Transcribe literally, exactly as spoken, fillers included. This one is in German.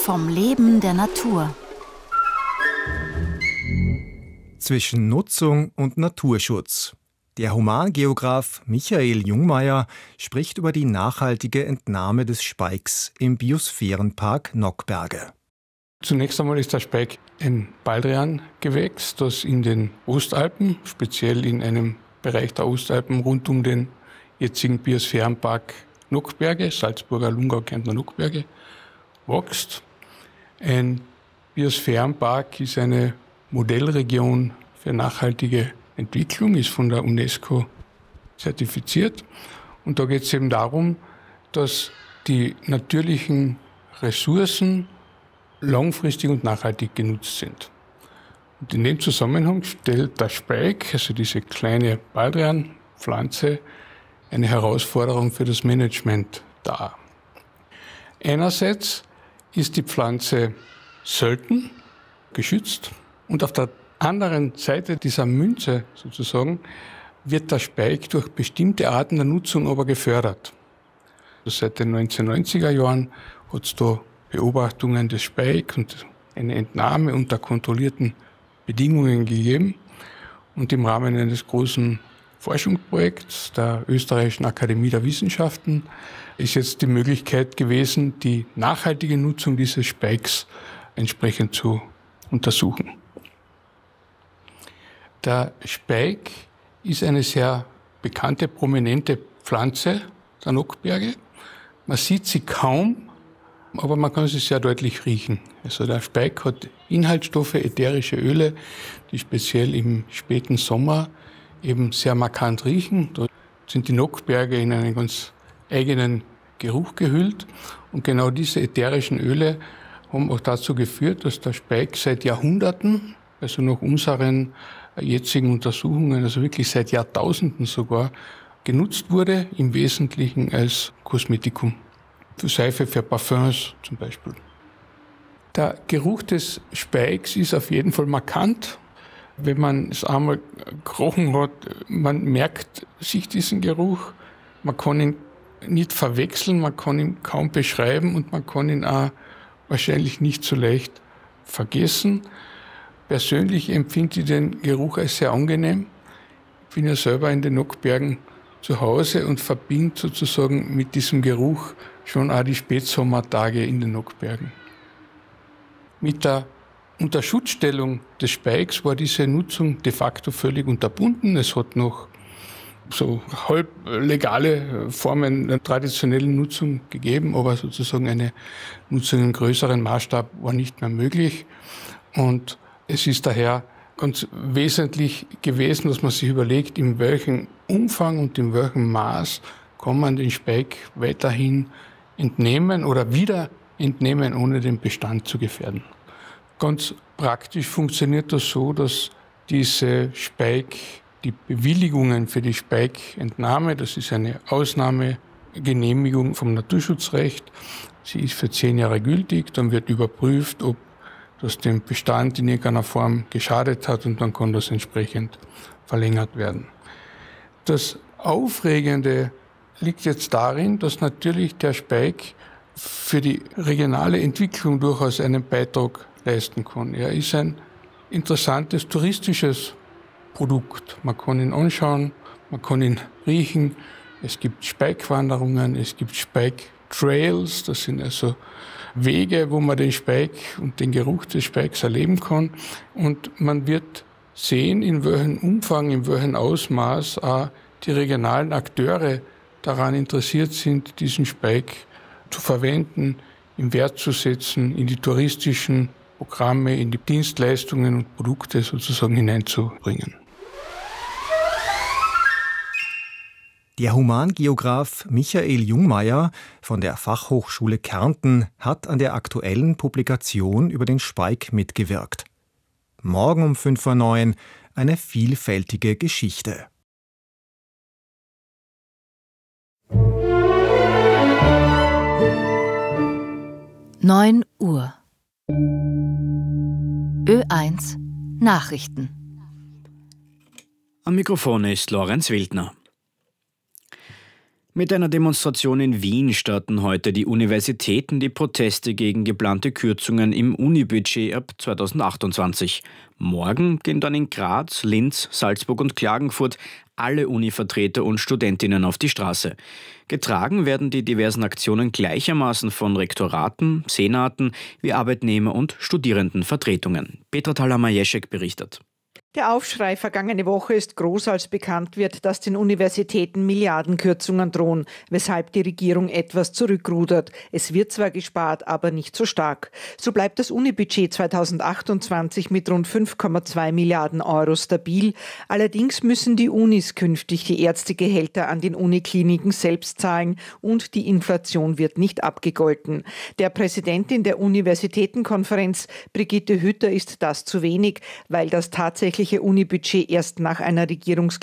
vom Leben der Natur. Zwischen Nutzung und Naturschutz. Der Humangeograf Michael Jungmeier spricht über die nachhaltige Entnahme des Speiks im Biosphärenpark Nockberge. Zunächst einmal ist der Speik ein Baldriangewächs, das in den Ostalpen, speziell in einem Bereich der Ostalpen rund um den jetzigen Biosphärenpark Nockberge, Salzburger Lungau, Kärntner Nockberge, wächst. Ein Biosphärenpark ist eine Modellregion für nachhaltige Entwicklung, ist von der UNESCO zertifiziert. Und da geht es eben darum, dass die natürlichen Ressourcen langfristig und nachhaltig genutzt sind. Und in dem Zusammenhang stellt der Speik, also diese kleine Baldrianpflanze, eine Herausforderung für das Management dar. Einerseits ist die Pflanze selten, geschützt, und auf der anderen Seite dieser Münze sozusagen wird der Speik durch bestimmte Arten der Nutzung aber gefördert. Seit den neunzehnhundertneunziger Jahren hat es da Beobachtungen des Speik und eine Entnahme unter kontrollierten Bedingungen gegeben. Und im Rahmen eines großen Forschungsprojekts der Österreichischen Akademie der Wissenschaften ist jetzt die Möglichkeit gewesen, die nachhaltige Nutzung dieses Speiks entsprechend zu untersuchen. Der Speik ist eine sehr bekannte, prominente Pflanze der Nockberge. Man sieht sie kaum, aber man kann sie sehr deutlich riechen. Also der Speik hat Inhaltsstoffe, ätherische Öle, die speziell im späten Sommer eben sehr markant riechen. Da sind die Nockberge in einen ganz eigenen Geruch gehüllt. Und genau diese ätherischen Öle haben auch dazu geführt, dass der Speik seit Jahrhunderten, also nach unseren jetzigen Untersuchungen, also wirklich seit Jahrtausenden sogar, genutzt wurde, im Wesentlichen als Kosmetikum. Für Seife, für Parfums zum Beispiel. Der Geruch des Speiks ist auf jeden Fall markant. Wenn man es einmal gerochen hat, man merkt sich diesen Geruch. Man kann ihn nicht verwechseln, man kann ihn kaum beschreiben und man kann ihn auch wahrscheinlich nicht so leicht vergessen. Persönlich empfinde ich den Geruch als sehr angenehm. Ich bin ja selber in den Nockbergen zu Hause und verbinde sozusagen mit diesem Geruch schon auch die Spätsommertage in den Nockbergen. Mit der Unterschutzstellung des Speiks war diese Nutzung de facto völlig unterbunden. Es hat noch so halb legale Formen der traditionellen Nutzung gegeben, aber sozusagen eine Nutzung im größeren Maßstab war nicht mehr möglich. Und es ist daher ganz wesentlich gewesen, dass man sich überlegt, in welchem Umfang und in welchem Maß kann man den Speik weiterhin entnehmen oder wieder entnehmen, ohne den Bestand zu gefährden. Ganz praktisch funktioniert das so, dass diese Speik, die Bewilligungen für die Speikentnahme, das ist eine Ausnahmegenehmigung vom Naturschutzrecht, sie ist für zehn Jahre gültig, dann wird überprüft, ob das dem Bestand in irgendeiner Form geschadet hat und dann kann das entsprechend verlängert werden. Das Aufregende liegt jetzt darin, dass natürlich der Speik für die regionale Entwicklung durchaus einen Beitrag leisten kann. Er ist ein interessantes touristisches Produkt. Man kann ihn anschauen, man kann ihn riechen. Es gibt Speikwanderungen, es gibt Speiktrails, das sind also Wege, wo man den Speik und den Geruch des Speiks erleben kann. Und man wird sehen, in welchem Umfang, in welchem Ausmaß auch die regionalen Akteure daran interessiert sind, diesen Speik zu verwenden, im Wert zu setzen, in die touristischen Programme, in die Dienstleistungen und Produkte sozusagen hineinzubringen. Der Humangeograf Michael Jungmeier von der Fachhochschule Kärnten hat an der aktuellen Publikation über den Speik mitgewirkt. Morgen um fünf Uhr neun eine vielfältige Geschichte. neun Uhr. Ö eins Nachrichten. Am Mikrofon ist Lorenz Wildner. Mit einer Demonstration in Wien starten heute die Universitäten die Proteste gegen geplante Kürzungen im Unibudget ab zweitausendachtundzwanzig. Morgen gehen dann in Graz, Linz, Salzburg und Klagenfurt alle Uni-Vertreter und Studentinnen auf die Straße. Getragen werden die diversen Aktionen gleichermaßen von Rektoraten, Senaten wie Arbeitnehmer- und Studierendenvertretungen. Petra Thaler-Majeschek berichtet. Der Aufschrei vergangene Woche ist groß, als bekannt wird, dass den Universitäten Milliardenkürzungen drohen, weshalb die Regierung etwas zurückrudert. Es wird zwar gespart, aber nicht so stark. So bleibt das Unibudget zweitausendachtundzwanzig mit rund fünf Komma zwei Milliarden Euro stabil. Allerdings müssen die Unis künftig die Ärztegehälter an den Unikliniken selbst zahlen und die Inflation wird nicht abgegolten. Der Präsidentin der Universitätenkonferenz, Brigitte Hütter, ist das zu wenig, weil das tatsächlich Unibudget erst nach einer Regierungs